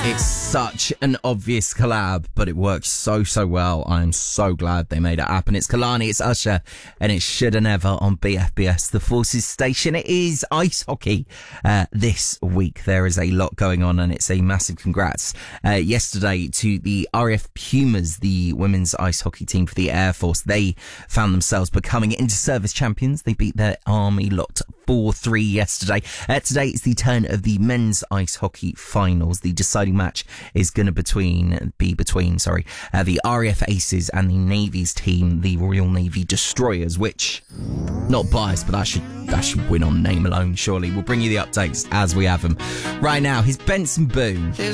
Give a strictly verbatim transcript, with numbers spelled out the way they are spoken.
It's such an obvious collab, but it works so, so well. I'm so glad they made it happen. It's Kalani, it's Usher, and it's Shoulda Never on B F B S, the Forces station. It is ice hockey uh, this week. There is a lot going on, and it's a massive congrats uh, yesterday to the R A F Pumas, the women's ice hockey team for the Air Force. They found themselves becoming inter-service champions. They beat their Army lot four three yesterday. Uh, today is the turn of the men's ice hockey finals. The deciding match is going to between be between sorry uh, the R A F Aces and the Navy's team, the Royal Navy Destroyers, which, not biased, but that should that should win on name alone, surely. We'll bring you the updates as we have them. Right now, here's Benson Boone.